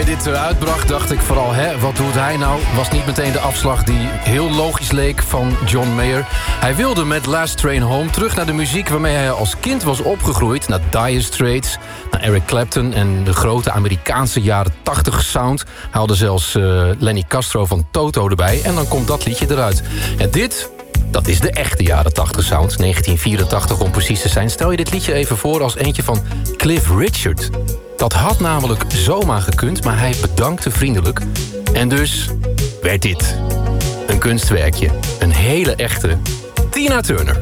hij dit uitbracht, dacht ik vooral... wat doet hij nou? Was niet meteen de afslag die heel logisch leek van John Mayer. Hij wilde met Last Train Home terug naar de muziek... waarmee hij als kind was opgegroeid. Naar Dire Straits, naar Eric Clapton... en de grote Amerikaanse jaren 80 sound. Hij haalde zelfs Lenny Castro van Toto erbij. En dan komt dat liedje eruit. En dit... dat is de echte jaren 80 sound, 1984 om precies te zijn. Stel je dit liedje even voor als eentje van Cliff Richard. Dat had namelijk zomaar gekund, maar hij bedankte vriendelijk. En dus werd dit een kunstwerkje. Een hele echte Tina Turner.